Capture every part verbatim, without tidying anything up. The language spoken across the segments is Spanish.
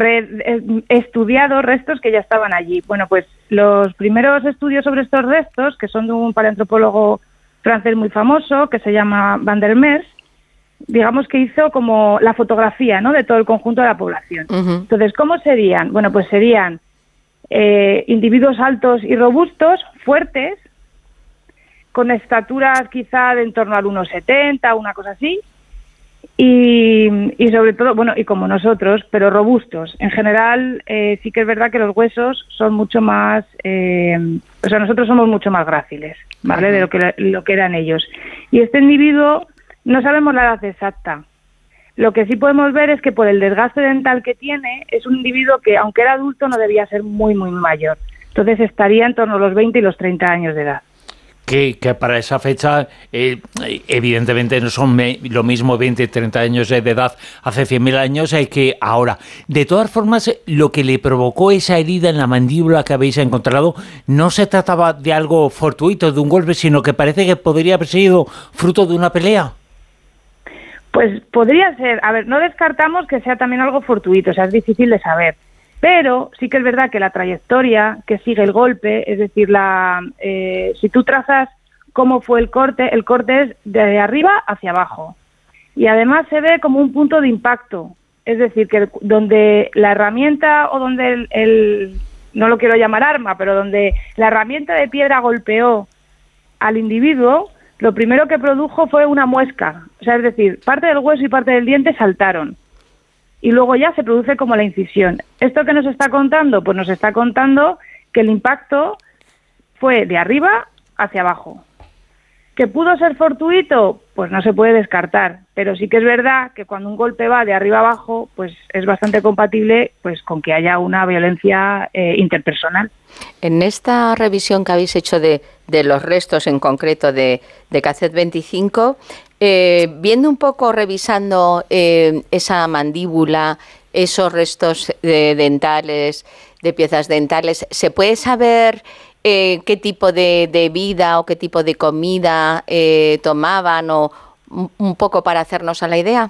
estudiado restos que ya estaban allí. Bueno, pues los primeros estudios sobre estos restos, que son de un paleoantropólogo francés muy famoso, que se llama Van der Merwe, digamos que hizo como la fotografía, ¿no?, de todo el conjunto de la población. Uh-huh. Entonces, ¿cómo serían? Bueno, pues serían eh, individuos altos y robustos, fuertes, con estaturas quizá de en torno al uno setenta, una cosa así, y, y sobre todo, bueno, y como nosotros, pero robustos. En general, eh, sí que es verdad que los huesos son mucho más, eh, o sea, nosotros somos mucho más gráciles, ¿vale?, uh-huh, de lo que, lo que eran ellos. Y este individuo, no sabemos la edad exacta. Lo que sí podemos ver es que por el desgaste dental que tiene, es un individuo que, aunque era adulto, no debía ser muy, muy mayor. Entonces estaría en torno a los veinte y los treinta años de edad. Que, que para esa fecha, eh, evidentemente no son me, lo mismo veinte, treinta años de edad hace cien mil años eh, que ahora. De todas formas, lo que le provocó esa herida en la mandíbula que habéis encontrado no se trataba de algo fortuito, de un golpe, sino que parece que podría haber sido fruto de una pelea. Pues podría ser. A ver, no descartamos que sea también algo fortuito, o sea, es difícil de saber. Pero sí que es verdad que la trayectoria que sigue el golpe, es decir, la eh, si tú trazas cómo fue el corte, el corte es de arriba hacia abajo. Y además se ve como un punto de impacto, es decir, que donde la herramienta o donde el, el no lo quiero llamar arma, pero donde la herramienta de piedra golpeó al individuo, lo primero que produjo fue una muesca. O sea, es decir, parte del hueso y parte del diente saltaron. Y luego ya se produce como la incisión. ¿Esto qué nos está contando? Pues nos está contando que el impacto fue de arriba hacia abajo. ¿Que pudo ser fortuito? Pues no se puede descartar, pero sí que es verdad que cuando un golpe va de arriba abajo, pues es bastante compatible pues con que haya una violencia eh, interpersonal. En esta revisión que habéis hecho de, de los restos en concreto de, de K Z veinticinco, eh, viendo un poco, revisando eh, esa mandíbula, esos restos de dentales, de piezas dentales, ¿se puede saber eh, qué tipo de, de vida o qué tipo de comida eh, tomaban, o un poco para hacernos a la idea?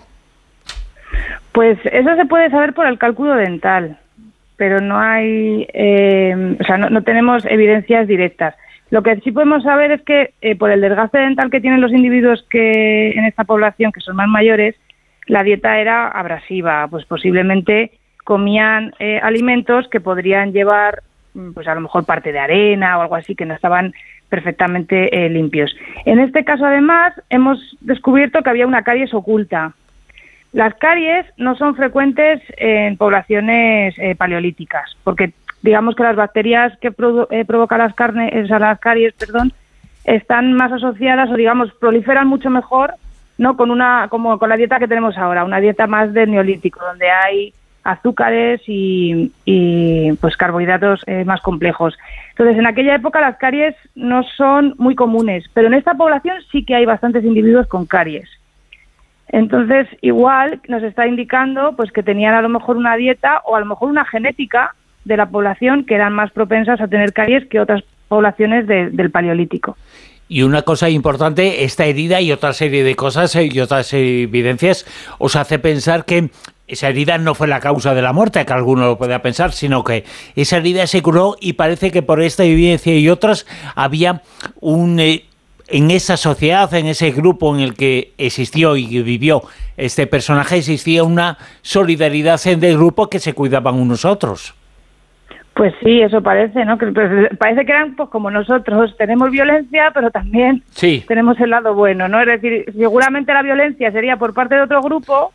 Pues eso se puede saber por el cálculo dental, pero no hay, eh, o sea, no, no tenemos evidencias directas. Lo que sí podemos saber es que eh, por el desgaste dental que tienen los individuos que en esta población, que son más mayores, la dieta era abrasiva, pues posiblemente comían eh, alimentos que podrían llevar, pues a lo mejor parte de arena o algo así, que no estaban perfectamente eh, limpios. En este caso, además, hemos descubierto que había una caries oculta. Las caries no son frecuentes en poblaciones eh, paleolíticas, porque digamos que las bacterias que produ- eh, provocan las carnes, o sea, las caries, perdón, están más asociadas o digamos proliferan mucho mejor, no con una como con la dieta que tenemos ahora, una dieta más del neolítico, donde hay azúcares y, y pues carbohidratos eh, más complejos. Entonces, en aquella época las caries no son muy comunes, pero en esta población sí que hay bastantes individuos con caries. Entonces, igual nos está indicando pues que tenían a lo mejor una dieta o a lo mejor una genética de la población que eran más propensas a tener caries que otras poblaciones de, del Paleolítico. Y una cosa importante, esta herida y otra serie de cosas y otras evidencias os hace pensar que esa herida no fue la causa de la muerte, que alguno lo pueda pensar, sino que esa herida se curó y parece que por esta evidencia y otras había un... Eh, en esa sociedad, en ese grupo en el que existió y vivió este personaje, existía una solidaridad del grupo que se cuidaban unos a otros. Pues sí, eso parece, ¿no? Que pues, parece que eran pues como nosotros, tenemos violencia, pero también sí. tenemos el lado bueno, ¿no? Es decir, seguramente la violencia sería por parte de otro grupo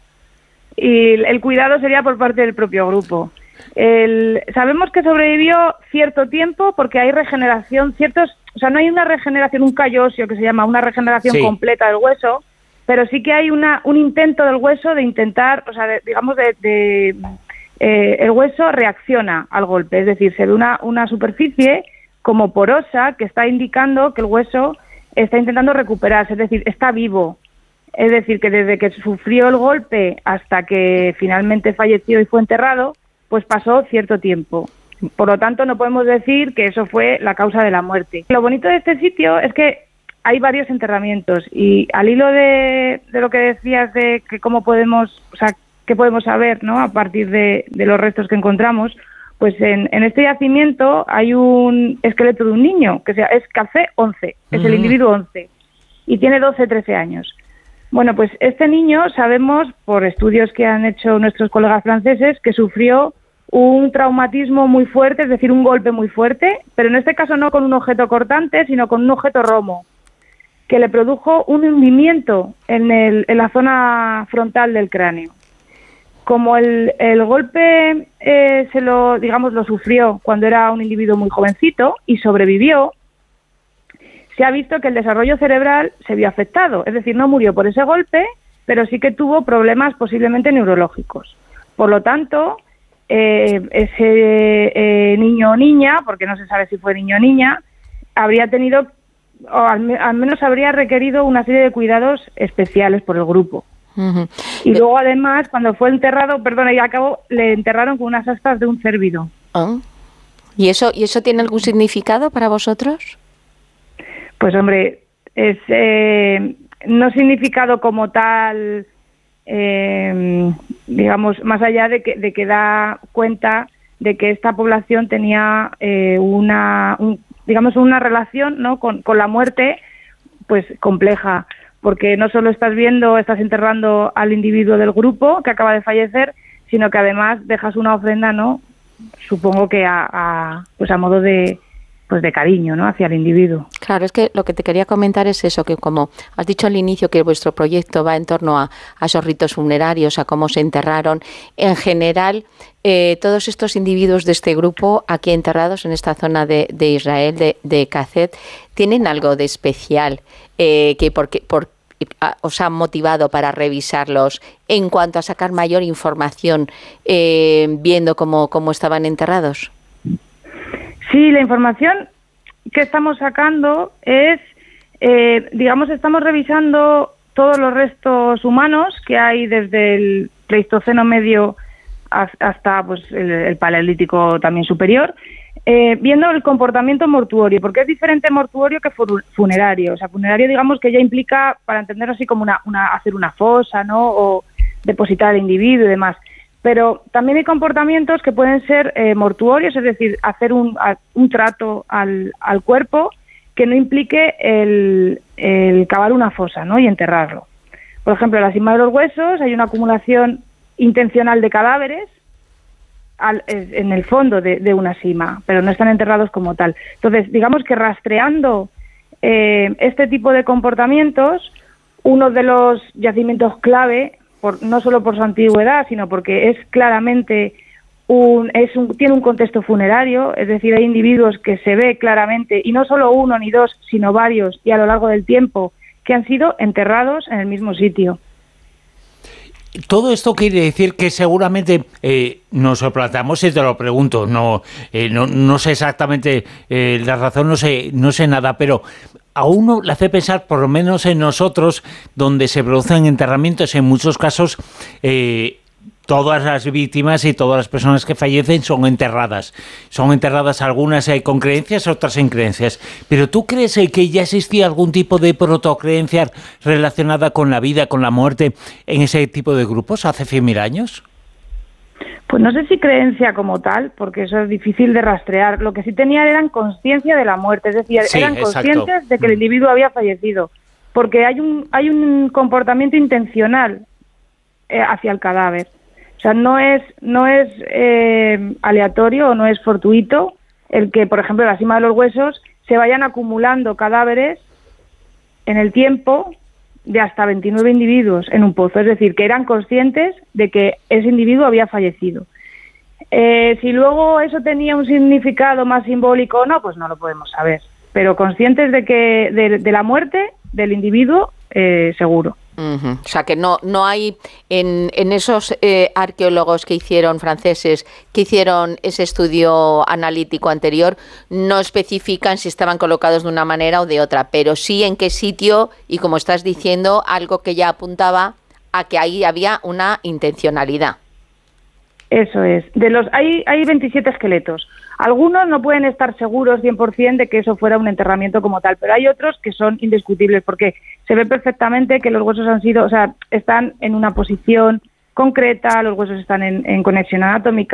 y el cuidado sería por parte del propio grupo. El, sabemos que sobrevivió cierto tiempo porque hay regeneración, ciertos, o sea, no hay una regeneración, un callo óseo que se llama una regeneración sí. completa del hueso, pero sí que hay una un intento del hueso de intentar, o sea, de, digamos, de, de eh, el hueso reacciona al golpe, es decir, se ve una, una superficie como porosa que está indicando que el hueso está intentando recuperarse, es decir, está vivo. Es decir, que desde que sufrió el golpe hasta que finalmente falleció y fue enterrado, pues pasó cierto tiempo. Por lo tanto, no podemos decir que eso fue la causa de la muerte. Lo bonito de este sitio es que hay varios enterramientos y al hilo de, de lo que decías de que cómo podemos, o sea, ¿qué podemos saber, ¿no?, a partir de, de los restos que encontramos? Pues en, en este yacimiento hay un esqueleto de un niño, que sea, es K C once, es el individuo once, y tiene doce, trece años. Bueno, pues este niño sabemos, por estudios que han hecho nuestros colegas franceses, que sufrió un traumatismo muy fuerte, es decir, un golpe muy fuerte, pero en este caso no con un objeto cortante, sino con un objeto romo, que le produjo un hundimiento en, el, en la zona frontal del cráneo. Como el, el golpe eh, se lo, digamos, lo sufrió cuando era un individuo muy jovencito y sobrevivió, se ha visto que el desarrollo cerebral se vio afectado, es decir, no murió por ese golpe, pero sí que tuvo problemas posiblemente neurológicos. Por lo tanto, eh, ese eh, niño o niña, porque no se sabe si fue niño o niña, habría tenido, o al, al menos habría requerido una serie de cuidados especiales por el grupo. Uh-huh. Y luego, además, cuando fue enterrado, perdona, y acabo, le enterraron con unas astas de un cérvido. ¿Oh? ¿Y eso, ¿Y eso tiene algún significado para vosotros? Pues hombre, es eh, no significado como tal, eh, digamos, más allá de que, de que da cuenta de que esta población tenía eh, una, un, digamos, una relación, ¿no?, con, con la muerte, pues compleja, porque no solo estás viendo, estás enterrando al individuo del grupo que acaba de fallecer, sino que además dejas una ofrenda, ¿no?, supongo que a, a pues a modo de pues de cariño, ¿no?, hacia el individuo. Claro, es que lo que te quería comentar es eso, que como has dicho al inicio que vuestro proyecto va en torno a, a esos ritos funerarios, a cómo se enterraron, en general, eh, todos estos individuos de este grupo aquí enterrados en esta zona de, de Israel, de, de Kazet, tienen algo de especial eh, que porque, por, os han motivado para revisarlos en cuanto a sacar mayor información eh, viendo cómo, cómo estaban enterrados. Sí, la información que estamos sacando es, eh, digamos, estamos revisando todos los restos humanos que hay desde el Pleistoceno medio hasta pues el, el Paleolítico también superior, eh, viendo el comportamiento mortuorio, porque es diferente mortuorio que funerario. O sea, funerario, digamos, que ya implica, para entenderlo así, como una, una hacer una fosa, ¿no?, o depositar al individuo y demás. Pero también hay comportamientos que pueden ser eh, mortuorios, es decir, hacer un, a, un trato al, al cuerpo que no implique el, el cavar una fosa, ¿no?, y enterrarlo. Por ejemplo, en la cima de los huesos hay una acumulación intencional de cadáveres al, en el fondo de, de una sima, pero no están enterrados como tal. Entonces, digamos que rastreando eh, este tipo de comportamientos, uno de los yacimientos clave, Por, no solo por su antigüedad, sino porque es claramente un, es un, tiene un contexto funerario, es decir, hay individuos que se ve claramente, y no solo uno ni dos, sino varios, y a lo largo del tiempo, que han sido enterrados en el mismo sitio. Todo esto quiere decir que seguramente eh, nos lo planteamos y te lo pregunto, no, eh, no, no sé exactamente eh, la razón, no sé, no sé nada, pero a uno le hace pensar, por lo menos en nosotros, donde se producen enterramientos, en muchos casos eh, todas las víctimas y todas las personas que fallecen son enterradas. Son enterradas algunas eh, con creencias, otras sin creencias. Pero ¿tú crees eh, que ya existía algún tipo de protocreencia relacionada con la vida, con la muerte, en ese tipo de grupos hace cien mil años? Pues no sé si creencia como tal, porque eso es difícil de rastrear. Lo que sí tenían eran conciencia de la muerte, es decir, sí, eran conscientes exacto. de que el individuo había fallecido, porque hay un hay un comportamiento intencional eh, hacia el cadáver. O sea, no es no es eh, aleatorio o no es fortuito el que, por ejemplo, en la cima de los huesos se vayan acumulando cadáveres en el tiempo de hasta veintinueve individuos en un pozo, es decir, que eran conscientes de que ese individuo había fallecido. Eh, si luego eso tenía un significado más simbólico o no, pues no lo podemos saber, pero conscientes de que de, de la muerte del individuo, eh, seguro. Uh-huh. O sea, que no no hay en, en esos eh, arqueólogos que hicieron, franceses, que hicieron ese estudio analítico anterior, no especifican si estaban colocados de una manera o de otra, pero sí en qué sitio y, como estás diciendo, algo que ya apuntaba a que ahí había una intencionalidad. Eso es. De los hay hay veintisiete esqueletos. Algunos no pueden estar seguros cien por ciento de que eso fuera un enterramiento como tal, pero hay otros que son indiscutibles porque se ve perfectamente que los huesos han sido, o sea, están en una posición concreta, los huesos están en, en conexión anatómica.